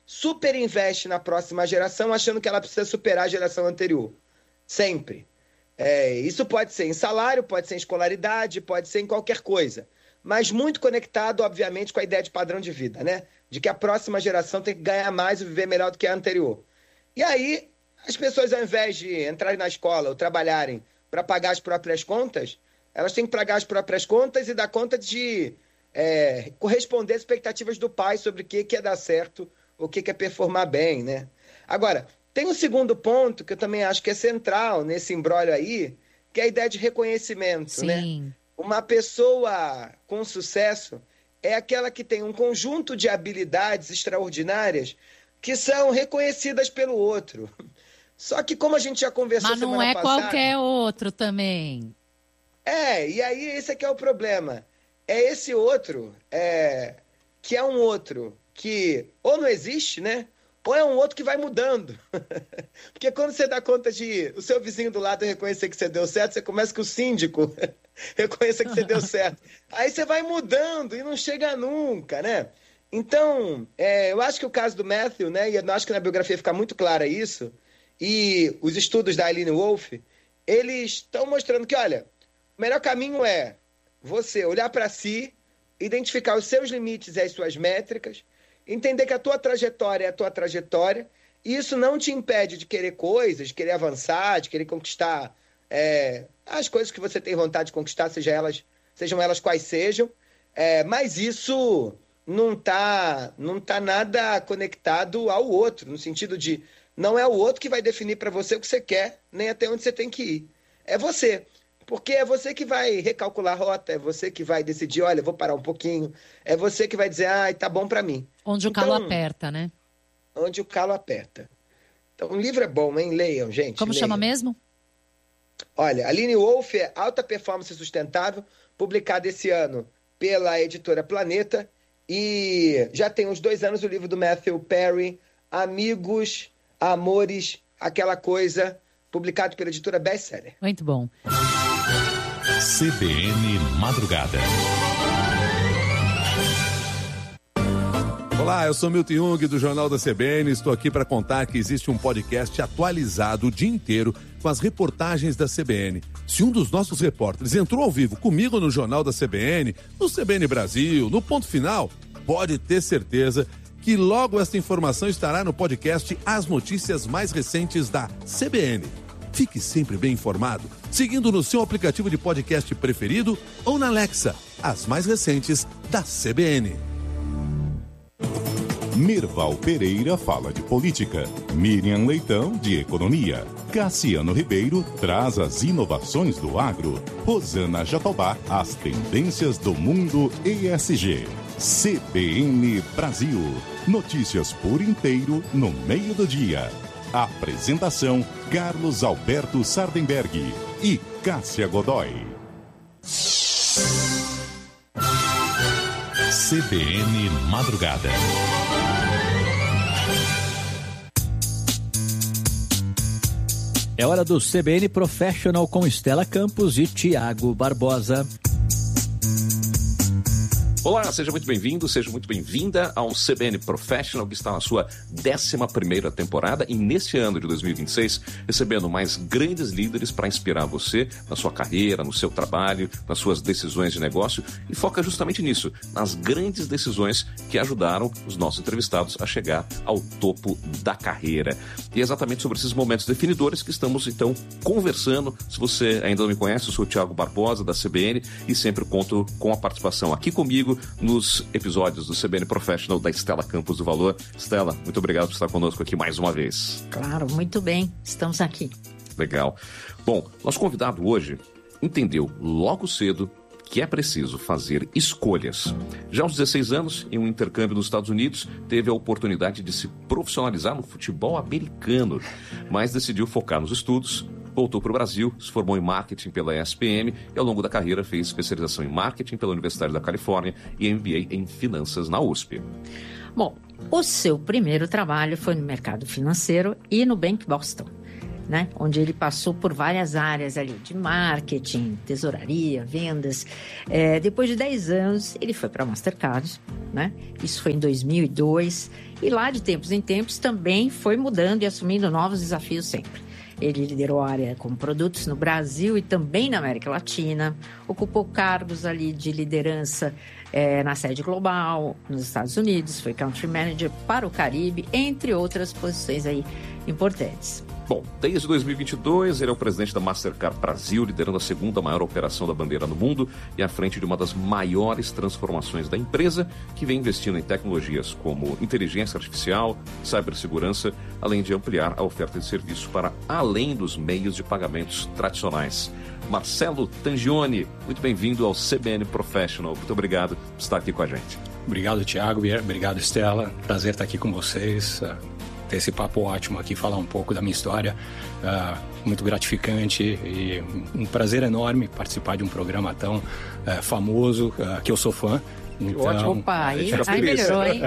super investe na próxima geração achando que ela precisa superar a geração anterior. Sempre. É, isso pode ser em salário, pode ser em escolaridade, pode ser em qualquer coisa. Mas muito conectado, obviamente, com a ideia de padrão de vida, né? De que a próxima geração tem que ganhar mais e viver melhor do que a anterior. E aí, as pessoas, ao invés de entrarem na escola ou trabalharem para pagar as próprias contas, elas têm que pagar as próprias contas e dar conta de é, corresponder às expectativas do pai sobre o que, que é dar certo, o que, que é performar bem, né? Agora, tem um segundo ponto que eu também acho que é central nesse imbróglio aí, que é a ideia de reconhecimento, Sim. né? Uma pessoa com sucesso é aquela que tem um conjunto de habilidades extraordinárias que são reconhecidas pelo outro. Só que como a gente já conversou Mas semana passada... Mas não é qualquer outro também. É, e aí esse aqui é o problema. É esse outro, é, que é um outro que ou não existe, né? Ou é um outro que vai mudando. Porque quando você dá conta de o seu vizinho do lado reconhecer que você deu certo, você começa com o síndico reconhecer que você deu certo. Aí você vai mudando e não chega nunca, né? Então, é, eu acho que o caso do Matthew, né? E eu acho que na biografia fica muito claro isso, e os estudos da Aline Wolf, eles estão mostrando que, olha, o melhor caminho é você olhar para si, identificar os seus limites e as suas métricas, entender que a tua trajetória é a tua trajetória, e isso não te impede de querer coisas, de querer avançar, de querer conquistar é, as coisas que você tem vontade de conquistar, seja elas, sejam elas quais sejam, é, mas isso não está não tá nada conectado ao outro, no sentido de não é o outro que vai definir para você o que você quer, nem até onde você tem que ir. É você. Porque é você que vai recalcular a rota, é você que vai decidir, olha, vou parar um pouquinho, é você que vai dizer, ah, tá bom para mim. Onde então, o calo aperta, né? Onde o calo aperta. Então, o livro é bom, hein? Leiam, gente. Como leiam. chama mesmo? Olha, Aline Wolf é Alta Performance Sustentável, publicado esse ano pela editora Planeta, e já tem uns dois anos o livro do Matthew Perry, Amigos, Amores, aquela coisa, publicado pela editora Bestseller. Muito bom. C B N Madrugada. Olá, eu sou Milton Jung do Jornal da C B N. Estou aqui para contar que existe um podcast atualizado o dia inteiro com as reportagens da C B N. Se um dos nossos repórteres entrou ao vivo comigo no Jornal da C B N, no C B N Brasil, no Ponto Final, pode ter certeza que logo esta informação estará no podcast As Notícias Mais Recentes da C B N. Fique sempre bem informado, seguindo no seu aplicativo de podcast preferido ou na Alexa, as mais recentes da C B N. Mirval Pereira fala de política, Miriam Leitão de economia, Cassiano Ribeiro traz as inovações do agro, Rosana Jatobá as tendências do mundo E S G. C B N Brasil, notícias por inteiro no meio do dia. Apresentação Carlos Alberto Sardenberg e Cássia Godoy. C B N Madrugada. É hora do C B N Professional com Estela Campos e Tiago Barbosa. Olá, seja muito bem-vindo, seja muito bem-vinda ao C B N Professional, que está na sua décima primeira temporada e neste ano de dois mil e vinte e seis, recebendo mais grandes líderes para inspirar você na sua carreira, no seu trabalho, nas suas decisões de negócio, e foca justamente nisso, nas grandes decisões que ajudaram os nossos entrevistados a chegar ao topo da carreira. E é exatamente sobre esses momentos definidores que estamos, então, conversando. Se você ainda não me conhece, eu sou o Tiago Barbosa, da C B N, e sempre conto com a participação aqui comigo nos episódios do C B N Professional da Estela Campos do Valor. Estela, muito obrigado por estar conosco aqui mais uma vez. Claro, muito bem, estamos aqui. Legal. Bom, nosso convidado hoje entendeu logo cedo que é preciso fazer escolhas. Já aos dezesseis anos, em um intercâmbio nos Estados Unidos, teve a oportunidade de se profissionalizar no futebol americano, mas decidiu focar nos estudos. Voltou para o Brasil, se formou em marketing pela E S P M e ao longo da carreira fez especialização em marketing pela Universidade da Califórnia e M B A em finanças na U S P. Bom, o seu primeiro trabalho foi no mercado financeiro e no Bank Boston. né? Onde ele passou por várias áreas ali, de marketing, tesouraria, vendas. É, depois de dez anos, ele foi para a Mastercard, né? Isso foi em dois mil e dois. E lá, de tempos em tempos, também foi mudando e assumindo novos desafios sempre. Ele liderou a área com produtos no Brasil e também na América Latina. Ocupou cargos ali de liderança é, na sede global, nos Estados Unidos. Foi Country Manager para o Caribe, entre outras posições aí importantes. Bom, desde dois mil e vinte e dois, ele é o presidente da Mastercard Brasil, liderando a segunda maior operação da bandeira no mundo e à frente de uma das maiores transformações da empresa, que vem investindo em tecnologias como inteligência artificial, cibersegurança, além de ampliar a oferta de serviço para além dos meios de pagamentos tradicionais. Marcelo Tangioni, muito bem-vindo ao C B N Professional. Muito obrigado por estar aqui com a gente. Obrigado, Thiago. Obrigado, Estela. Prazer estar aqui com vocês. Ter esse papo ótimo aqui, falar um pouco da minha história, uh, muito gratificante e um prazer enorme participar de um programa tão uh, famoso, uh, que eu sou fã. Então, ótimo, opa, aí, aí melhorou, hein?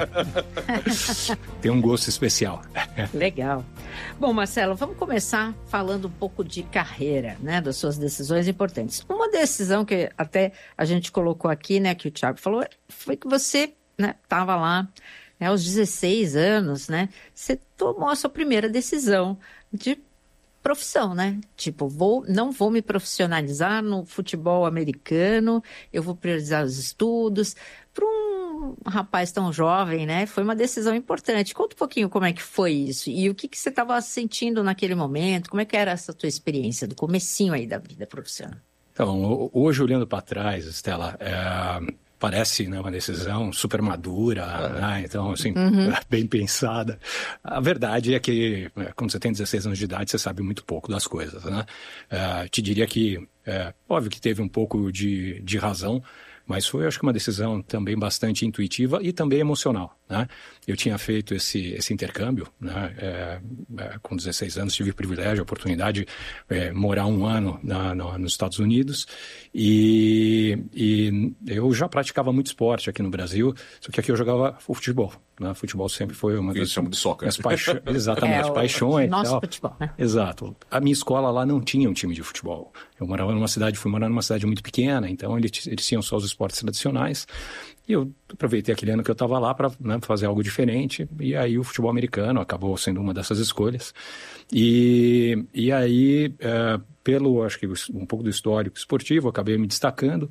Tem um gosto especial. Legal. Bom, Marcelo, vamos começar falando um pouco de carreira, né, das suas decisões importantes. Uma decisão que até a gente colocou aqui, né, que o Thiago falou, foi que você, né, estava lá, né, aos dezesseis anos, né, você tomou a sua primeira decisão de profissão, né? Tipo, vou, não vou me profissionalizar no futebol americano, eu vou priorizar os estudos. Para um rapaz tão jovem, né, foi uma decisão importante. Conta um pouquinho como é que foi isso e o que, que você estava sentindo naquele momento, como é que era essa tua experiência do comecinho aí da vida profissional? Então, hoje olhando para trás, Estela, é... parece, né, uma decisão super madura, é. né? Então, assim, uhum. bem pensada. A verdade é que, quando você tem dezesseis anos de idade, você sabe muito pouco das coisas, né? Uh, te diria que, é, óbvio que teve um pouco de, de razão, mas foi, acho que, uma decisão também bastante intuitiva e também emocional, né? Eu tinha feito esse, esse intercâmbio, né? É, é, com dezesseis anos, tive o privilégio, a oportunidade de é, morar um ano na, na, nos Estados Unidos e, e eu já praticava muito esporte aqui no Brasil, só que aqui eu jogava futebol, né? Futebol sempre foi uma das de soccer. paixões. Exatamente, é, paixões. Nosso tal. futebol, né? Exato. A minha escola lá não tinha um time de futebol. Eu morava numa cidade, fui morar numa cidade muito pequena, então eles, eles tinham só os esportes tradicionais. E eu aproveitei aquele ano que eu estava lá para, né, fazer algo diferente. E aí o futebol americano acabou sendo uma dessas escolhas. E, e aí, é, pelo, acho que um pouco do histórico esportivo, eu acabei me destacando.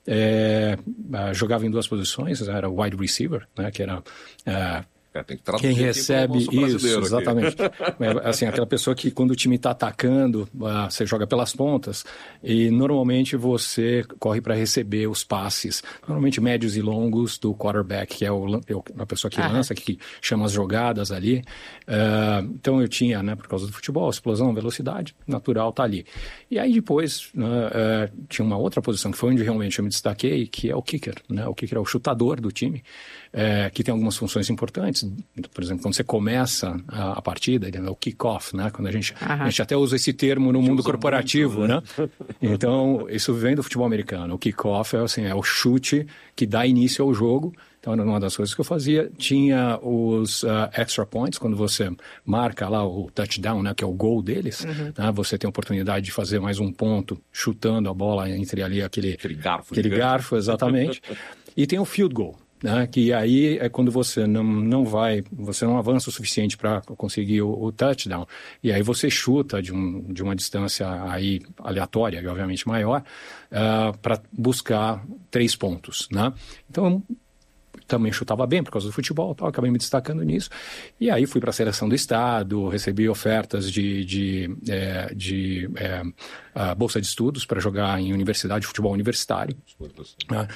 É, jogava em duas posições, era wide receiver, né, que era... É, É, tem que quem recebe isso, exatamente. É, assim, aquela pessoa que quando o time está atacando, uh, você joga pelas pontas e normalmente você corre para receber os passes, normalmente médios e longos do quarterback, que é o, a pessoa que lança, que chama as jogadas ali. Uh, então eu tinha, né, por causa do futebol, explosão, velocidade, natural tá ali. E aí depois uh, uh, tinha uma outra posição que foi onde realmente eu me destaquei, que é o kicker, né? O kicker é o chutador do time. É, que tem algumas funções importantes. Por exemplo, quando você começa a, a partida, é o kick-off, né? Quando a gente, a gente até usa esse termo no mundo corporativo, muito, né? né? Então, isso vem do futebol americano. O kick-off é, assim, é o chute que dá início ao jogo. Então, era uma das coisas que eu fazia. Tinha os uh, extra points, quando você marca lá o touchdown, né? Que é o gol deles. Uhum. Né? Você tem a oportunidade de fazer mais um ponto, chutando a bola entre ali aquele... Aquele garfo. Aquele garfo, exatamente. E tem o field goal. Né, que aí é quando você não, não vai, você não avança o suficiente para conseguir o, o touchdown, e aí você chuta de, um, de uma distância aí aleatória, e obviamente maior, uh, para buscar três pontos, né? Então, também chutava bem por causa do futebol, tal, acabei me destacando nisso. E aí fui para a seleção do estado, recebi ofertas de, de, é, de é, a bolsa de estudos para jogar em universidade, de futebol universitário. Né?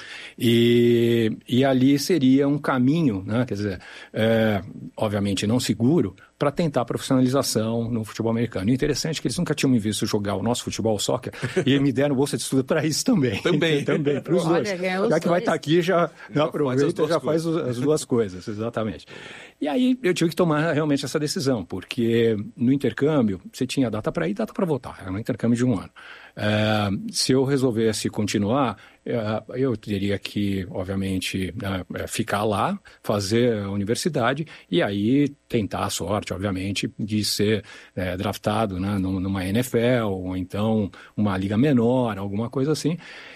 E, e ali seria um caminho, né? Quer dizer, é, obviamente não seguro, para tentar a profissionalização no futebol americano. E interessante é que eles nunca tinham me visto jogar o nosso futebol, o soccer, e me deram bolsa de estudo para isso também. Também. também, para os dois. Já que vai estar aqui, já, já aproveita, já faz as duas coisas, exatamente. E aí eu tive que tomar realmente essa decisão, porque no intercâmbio você tinha data para ir e data para voltar. Era um intercâmbio de um ano. É, se eu resolvesse continuar, eu teria que, obviamente, ficar lá, fazer a universidade e aí tentar a sorte, obviamente, de ser é, draftado, né, numa N F L ou então uma liga menor, alguma coisa assim.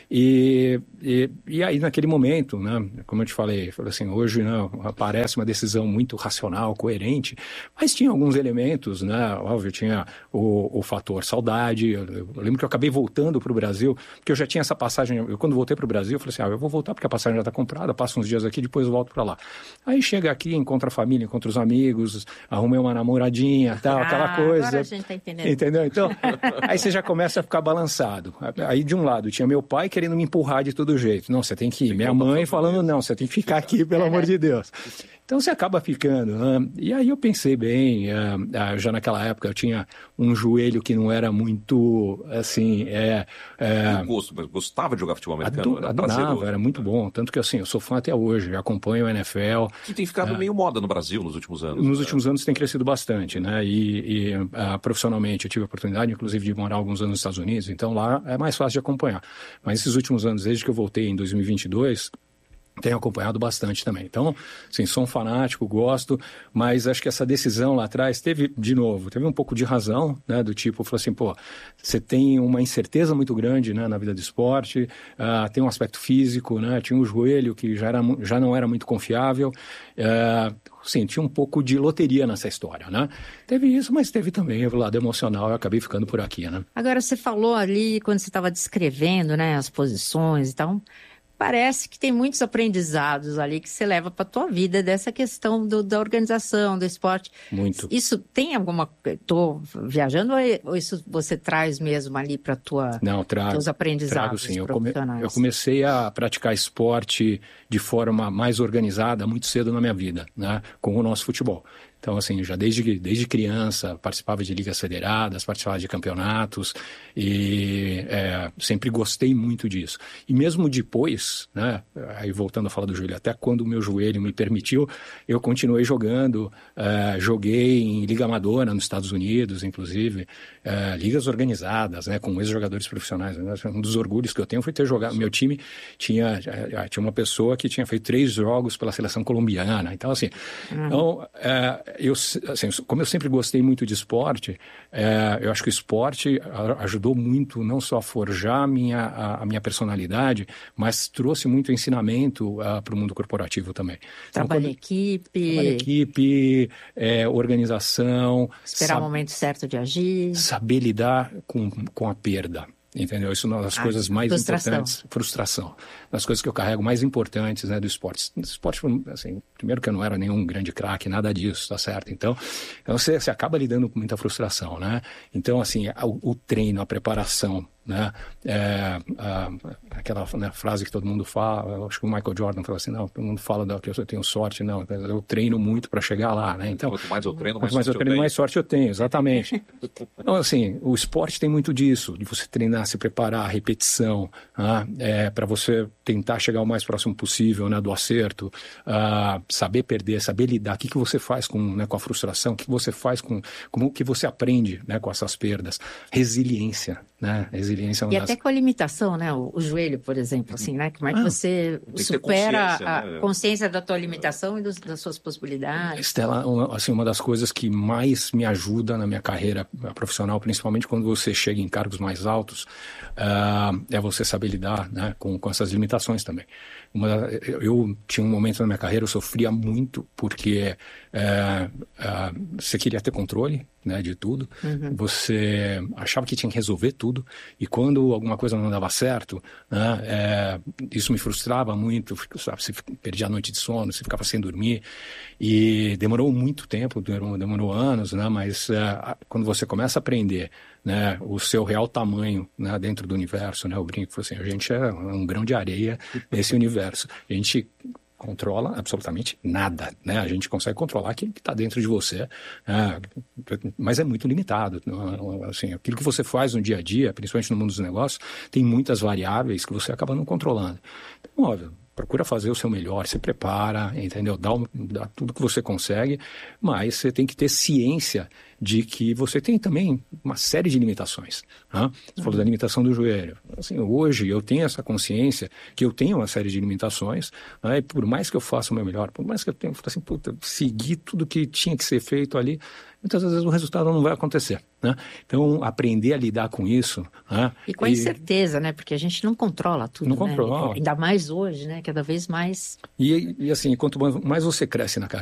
E, e, e aí, naquele momento, né, como eu te falei, assim, hoje, né, parece uma decisão muito racional, coerente, mas tinha alguns elementos, né, óbvio, tinha o, o fator saudade. Eu, eu lembro que eu acabei voltando para o Brasil, porque eu já tinha essa passagem. Eu, quando voltei para o Brasil, eu falei assim: ah, eu vou voltar porque a passagem já está comprada, passo uns dias aqui, depois eu volto para lá. Aí chega aqui, encontra a família, encontra os amigos, arrumei uma namoradinha, tal, ah, aquela coisa. Agora a gente tá entendendo. Entendeu? Então, aí você já começa a ficar balançado. Aí, de um lado, tinha meu pai querendo me empurrar de todo jeito. Não, você tem que ir. Minha mãe falando, não, você tem que ficar aqui, pelo amor de Deus. Então você acaba ficando, né? E aí eu pensei bem, uh, uh, já naquela época eu tinha um joelho que não era muito, assim, é... é... Eu gosto, gostava de jogar futebol americano? Ado, adorava, era muito bom, tanto que assim, eu sou fã até hoje, acompanho o N F L. Que tem ficado uh, meio moda no Brasil nos últimos anos. Nos né? últimos anos tem crescido bastante, né? E, e uh, profissionalmente eu tive a oportunidade, inclusive, de morar alguns anos nos Estados Unidos, então lá é mais fácil de acompanhar. Mas esses últimos anos, desde que eu voltei em dois mil e vinte e dois... tenho acompanhado bastante também. Então, sim, sou um fanático, gosto, mas acho que essa decisão lá atrás teve, de novo, teve um pouco de razão, né, do tipo, falou assim, pô, você tem uma incerteza muito grande, né, na vida do esporte, uh, tem um aspecto físico, né, tinha um joelho que já, era, já não era muito confiável, uh, sim, tinha um pouco de loteria nessa história, né. Teve isso, mas teve também o lado emocional, eu acabei ficando por aqui, né. Agora, você falou ali, quando você estava descrevendo, né, as posições e tal... Parece que tem muitos aprendizados ali que você leva para a tua vida dessa questão do, da organização, do esporte. Muito. Isso tem alguma... Estou viajando ou isso você traz mesmo ali para tua Não, trago, teus aprendizados trago, sim. Eu, come, eu comecei a praticar esporte de forma mais organizada muito cedo na minha vida, né, com o nosso futebol. Então, assim, já desde, desde criança, participava de ligas federadas, participava de campeonatos e é, sempre gostei muito disso. E mesmo depois, né, aí voltando a falar do joelho, até quando o meu joelho me permitiu, eu continuei jogando, é, joguei em liga amadora nos Estados Unidos, inclusive, é, ligas organizadas, né, com ex-jogadores profissionais. Né? Um dos orgulhos que eu tenho foi ter jogado, meu time tinha, tinha uma pessoa que tinha feito três jogos pela seleção colombiana. Então, assim, uhum. então, é, Eu, assim, como eu sempre gostei muito de esporte, é, eu acho que o esporte ajudou muito não só a forjar a minha, a, a minha personalidade, mas trouxe muito ensinamento uh, para o mundo corporativo também. Trabalho em equipe. Trabalho em equipe, é, organização. Esperar o momento certo de agir. Saber lidar com, com a perda. Entendeu? Isso é uma das ah, coisas mais frustração. importantes. Frustração. Das coisas que eu carrego mais importantes, né, do esporte. Do esporte, assim, primeiro que eu não era nenhum grande craque, nada disso, tá certo? Então, então você, você acaba lidando com muita frustração, né? Então, assim, o, o treino, a preparação, né? É, a, aquela, né, frase que todo mundo fala, acho que o Michael Jordan falou assim, não, todo mundo fala da, que eu tenho sorte, não, eu treino muito para chegar lá, né? Então, quanto mais eu treino, mais, mais sorte eu treino, eu mais sorte eu tenho, exatamente. Então, assim, o esporte tem muito disso, de você treinar, se preparar, repetição, né? É, para você tentar chegar o mais próximo possível, né, do acerto, uh, saber perder, saber lidar, o que, que você faz com, né, com a frustração, o que você faz com, como que você aprende, né, com essas perdas, resiliência, né, resiliência. E das... até com a limitação, né, o, o joelho, por exemplo, assim, né, como é que ah, você supera consciência, a né? consciência da tua limitação e dos, das suas possibilidades. Estela, uma, assim, uma das coisas que mais me ajuda na minha carreira profissional, principalmente quando você chega em cargos mais altos, uh, é você saber lidar, né, com, com essas limitações também. Uma, eu, eu tinha um momento na minha carreira, eu sofria muito porque é, é, você queria ter controle, né, de tudo, uhum. Você achava que tinha que resolver tudo e quando alguma coisa não dava certo, né, é, isso me frustrava muito, sabe, você perdia a noite de sono, você ficava sem dormir e demorou muito tempo, demorou, demorou anos, né, mas é, quando você começa a aprender, né, o seu real tamanho, né, dentro do universo, né, eu brinco assim, a gente é um grão de areia nesse universo, a gente controla absolutamente nada, né? A gente consegue controlar aquilo que está dentro de você, né? Mas é muito limitado. Assim, aquilo que você faz no dia a dia, principalmente no mundo dos negócios, tem muitas variáveis que você acaba não controlando. Então, óbvio, procura fazer o seu melhor, se prepara, entendeu? Dá, um, dá tudo que você consegue, mas você tem que ter ciência de que você tem também uma série de limitações. Né? Você falou da limitação do joelho. Assim, hoje eu tenho essa consciência que eu tenho uma série de limitações, né? E por mais que eu faça o meu melhor, por mais que eu tenha assim, puta, seguir tudo que tinha que ser feito ali, muitas vezes o resultado não vai acontecer. Né? Então, aprender a lidar com isso... Né? E com a incerteza, né? Porque a gente não controla tudo, não né? controla. Ainda mais hoje, né? Cada vez mais... E, e assim, quanto mais você cresce na carreira,